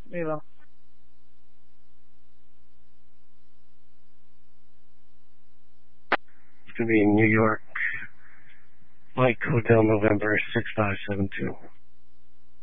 Mila. It's going to be New York, Mike Hotel, November 6572.